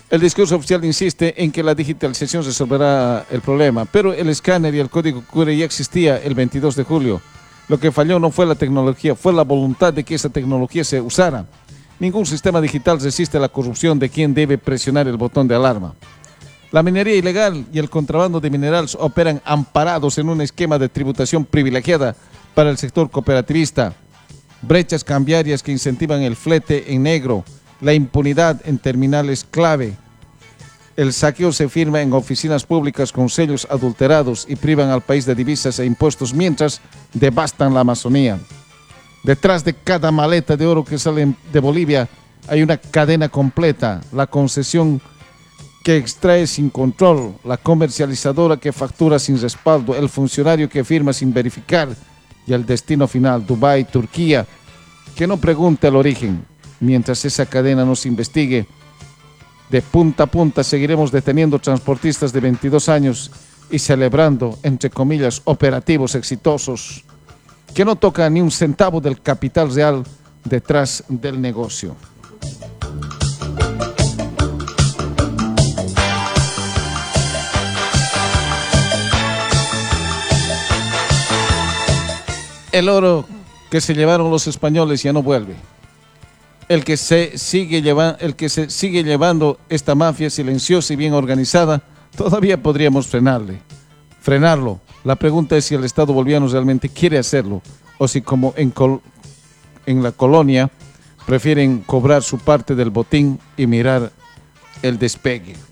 El discurso oficial insiste en que la digitalización resolverá el problema, pero el escáner y el código QR ya existía el 22 de julio. Lo que falló no fue la tecnología, fue la voluntad de que esa tecnología se usara. Ningún sistema digital resiste la corrupción de quien debe presionar el botón de alarma. La minería ilegal y el contrabando de minerales operan amparados en un esquema de tributación privilegiada para el sector cooperativista. Brechas cambiarias que incentivan el flete en negro, la impunidad en terminales clave. El saqueo se firma en oficinas públicas con sellos adulterados y privan al país de divisas e impuestos mientras devastan la Amazonía. Detrás de cada maleta de oro que sale de Bolivia hay una cadena completa, la concesión que extrae sin control, la comercializadora que factura sin respaldo, el funcionario que firma sin verificar y el destino final, Dubái, Turquía, que no pregunte el origen. Mientras esa cadena no se investigue, de punta a punta seguiremos deteniendo transportistas de 22 años y celebrando, entre comillas, operativos exitosos que no tocan ni un centavo del capital real detrás del negocio. El oro que se llevaron los españoles ya no vuelve. El que se sigue llevando esta mafia silenciosa y bien organizada, todavía podríamos frenarlo. La pregunta es si el Estado boliviano realmente quiere hacerlo o si, como en la colonia, prefieren cobrar su parte del botín y mirar el despegue.